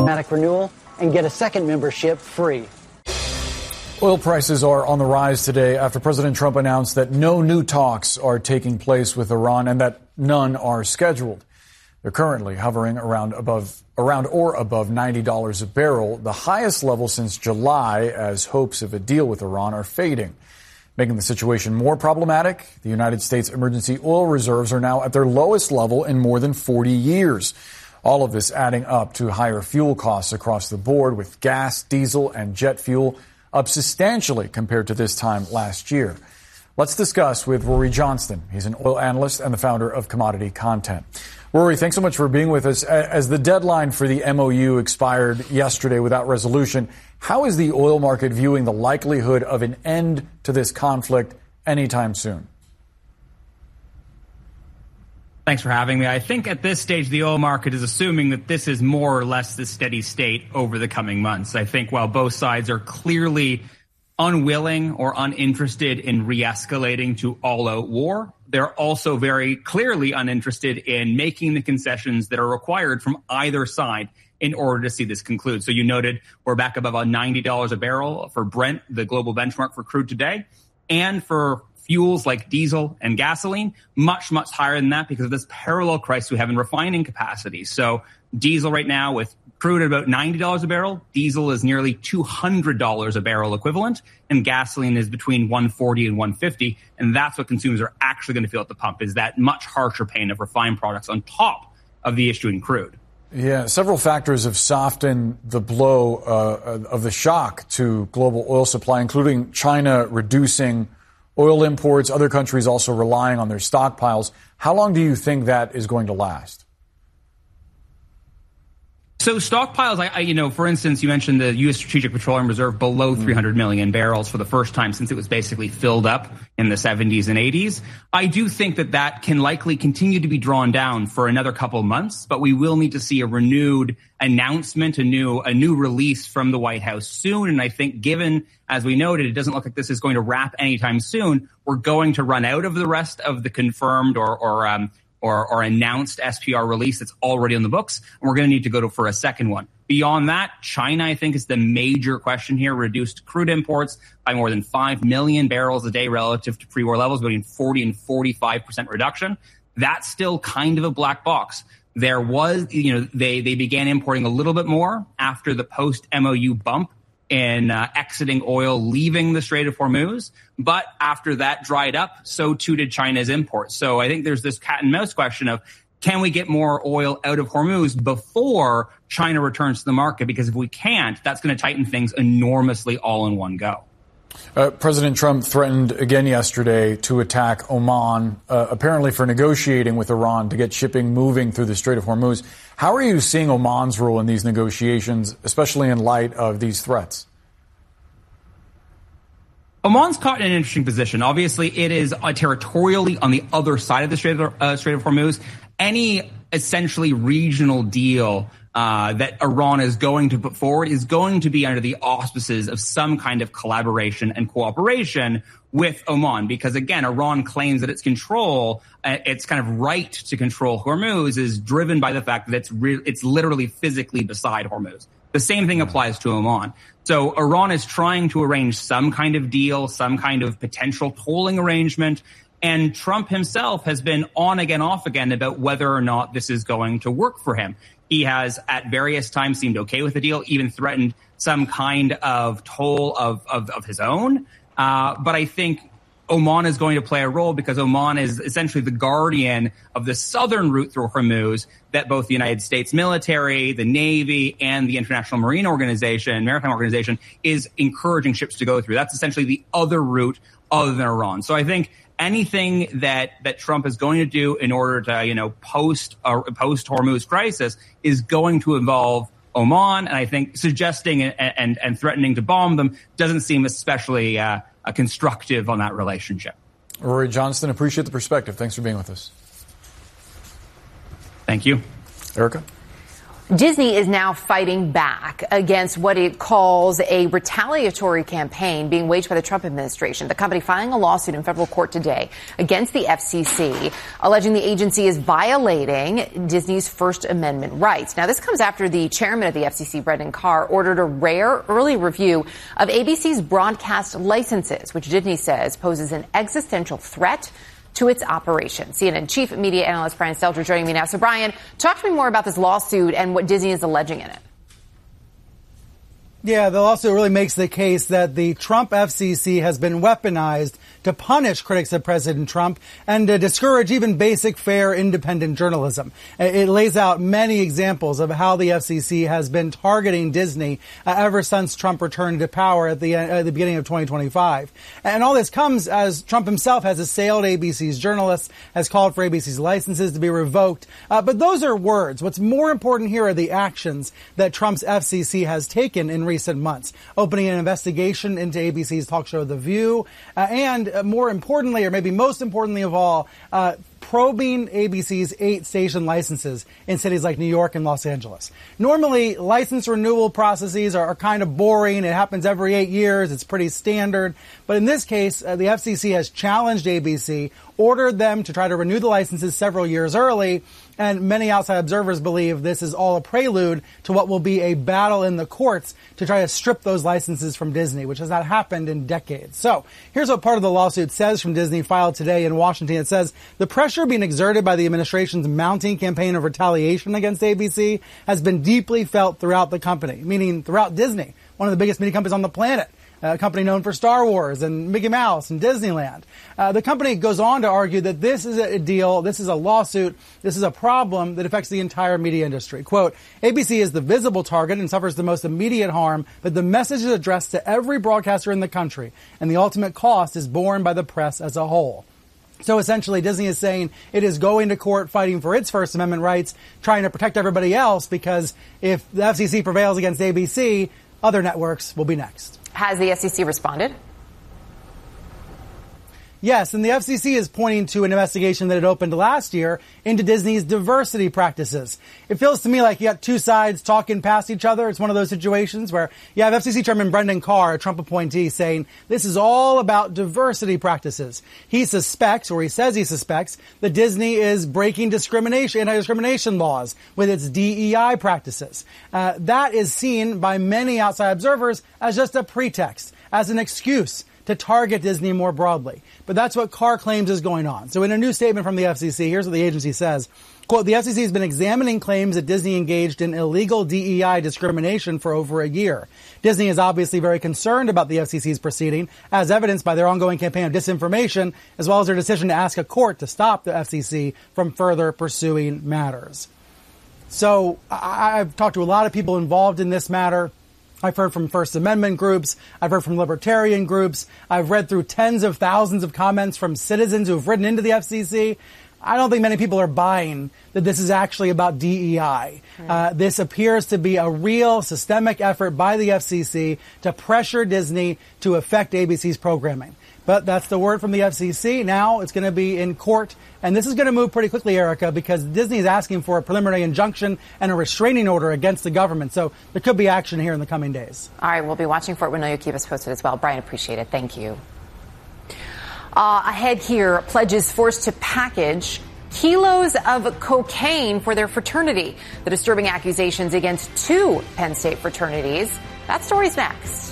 automatic renewal and get a second membership free. Oil prices are on the rise today after President Trump announced that no new talks are taking place with Iran and that none are scheduled. They're currently hovering around or above $90 a barrel, the highest level since July, as hopes of a deal with Iran are fading. Making the situation more problematic, the United States emergency oil reserves are now at their lowest level in more than 40 years. All of this adding up to higher fuel costs across the board, with gas, diesel, and jet fuel up substantially compared to this time last year. Let's discuss with Rory Johnston. He's an oil analyst and the founder of Commodity Content. Rory, thanks so much for being with us. As the deadline for the MOU expired yesterday without resolution, how is the oil market viewing the likelihood of an end to this conflict anytime soon? Thanks for having me. I think at this stage, the oil market is assuming that this is more or less the steady state over the coming months. I think while both sides are clearly unwilling or uninterested in re-escalating to all-out war, they're also very clearly uninterested in making the concessions that are required from either side in order to see this conclude. So you noted we're back above $90 a barrel for Brent, the global benchmark for crude today, and for fuels like diesel and gasoline, much, much higher than that because of this parallel crisis we have in refining capacity. So diesel right now with crude at about $90 a barrel, diesel is nearly $200 a barrel equivalent, and gasoline is between $140 and $150. And that's what consumers are actually going to feel at the pump, is that much harsher pain of refined products on top of the issue in crude. Yeah, several factors have softened the blow of the shock to global oil supply, including China reducing oil imports, other countries also relying on their stockpiles. How long do you think that is going to last? So stockpiles, for instance, you mentioned the U.S. Strategic Petroleum Reserve below 300 million barrels for the first time since it was basically filled up in the 70s and 80s. I do think that that can likely continue to be drawn down for another couple of months, but we will need to see a renewed announcement, a new release from the White House soon. And I think given, as we noted, it doesn't look like this is going to wrap anytime soon, we're going to run out of the rest of the confirmed or announced SPR release that's already on the books, and we're going to need to go for a second one. Beyond that, China, I think, is the major question here. Reduced crude imports by more than 5 million barrels a day relative to pre-war levels, between 40 and 45% reduction. That's still kind of a black box. There was, they began importing a little bit more after the post-MOU bump in exiting oil, leaving the Strait of Hormuz. But after that dried up, so too did China's imports. So I think there's this cat and mouse question of, can we get more oil out of Hormuz before China returns to the market? Because if we can't, that's going to tighten things enormously all in one go. President Trump threatened again yesterday to attack Oman, apparently for negotiating with Iran to get shipping moving through the Strait of Hormuz. How are you seeing Oman's role in these negotiations, especially in light of these threats? Oman's caught in an interesting position. Obviously, it is territorially on the other side of the Strait of Hormuz. Any essentially regional deal that Iran is going to put forward is going to be under the auspices of some kind of collaboration and cooperation with Oman. Because again, Iran claims that its control, its kind of right to control Hormuz is driven by the fact that it's literally physically beside Hormuz. The same thing applies to Oman. So Iran is trying to arrange some kind of deal, some kind of potential tolling arrangement. And Trump himself has been on again, off again about whether or not this is going to work for him. He has at various times seemed okay with the deal, even threatened some kind of toll of his own. But I think Oman is going to play a role because Oman is essentially the guardian of the southern route through Hormuz that both the United States military, the Navy, and the International Maritime Organization is encouraging ships to go through. That's essentially the other route other than Iran. So I think anything that Trump is going to do in order to, post Hormuz crisis is going to involve Oman. And I think suggesting and threatening to bomb them doesn't seem especially constructive on that relationship. Rory Johnston, appreciate the perspective. Thanks for being with us. Thank you. Erica? Disney is now fighting back against what it calls a retaliatory campaign being waged by the Trump administration. The company filing a lawsuit in federal court today against the FCC, alleging the agency is violating Disney's First Amendment rights. Now, this comes after the chairman of the FCC, Brendan Carr, ordered a rare early review of ABC's broadcast licenses, which Disney says poses an existential threat to its operation. CNN chief media analyst Brian Stelter joining me now. So, Brian, talk to me more about this lawsuit and what Disney is alleging in it. Yeah, the lawsuit really makes the case that the Trump FCC has been weaponized to punish critics of President Trump and to discourage even basic, fair, independent journalism. It lays out many examples of how the FCC has been targeting Disney ever since Trump returned to power at the beginning of 2025. And all this comes as Trump himself has assailed ABC's journalists, has called for ABC's licenses to be revoked. But those are words. What's more important here are the actions that Trump's FCC has taken in recent months, opening an investigation into ABC's talk show The View, and more importantly, or maybe most importantly of all, probing ABC's 8 station licenses in cities like New York and Los Angeles. Normally, license renewal processes are kind of boring. It happens every 8 years. It's pretty standard. But in this case, the FCC has challenged ABC, ordered them to try to renew the licenses several years early, and many outside observers believe this is all a prelude to what will be a battle in the courts to try to strip those licenses from Disney, which has not happened in decades. So here's what part of the lawsuit says from Disney, filed today in Washington. It says the pressure being exerted by the administration's mounting campaign of retaliation against ABC has been deeply felt throughout the company, meaning throughout Disney, one of the biggest media companies on the planet. A company known for Star Wars and Mickey Mouse and Disneyland. The company goes on to argue that this is a deal, this is a lawsuit, this is a problem that affects the entire media industry. Quote, ABC is the visible target and suffers the most immediate harm, but the message is addressed to every broadcaster in the country, and the ultimate cost is borne by the press as a whole. So essentially, Disney is saying it is going to court fighting for its First Amendment rights, trying to protect everybody else, because if the FCC prevails against ABC, other networks will be next. Has the FCC responded? Yes, and the FCC is pointing to an investigation that it opened last year into Disney's diversity practices. It feels to me like you got two sides talking past each other. It's one of those situations where you have FCC Chairman Brendan Carr, a Trump appointee, saying this is all about diversity practices. He suspects, or he says he suspects, that Disney is breaking anti-discrimination laws with its DEI practices. That is seen by many outside observers as just a pretext, as an excuse to target Disney more broadly. But that's what Carr claims is going on. So in a new statement from the FCC, here's what the agency says. Quote, the FCC has been examining claims that Disney engaged in illegal DEI discrimination for over a year. Disney is obviously very concerned about the FCC's proceeding, as evidenced by their ongoing campaign of disinformation, as well as their decision to ask a court to stop the FCC from further pursuing matters. So I've talked to a lot of people involved in this matter. I've heard from First Amendment groups. I've heard from libertarian groups. I've read through tens of thousands of comments from citizens who have written into the FCC. I don't think many people are buying that this is actually about DEI. This appears to be a real systemic effort by the FCC to pressure Disney to affect ABC's programming. But that's the word from the FCC. Now it's going to be in court. And this is going to move pretty quickly, Erica, because Disney is asking for a preliminary injunction and a restraining order against the government. So there could be action here in the coming days. All right, we'll be watching for it. We know you'll keep us posted as well. Brian, appreciate it. Thank you. Ahead here, pledges forced to package kilos of cocaine for their fraternity. The disturbing accusations against 2 Penn State fraternities. That story's next.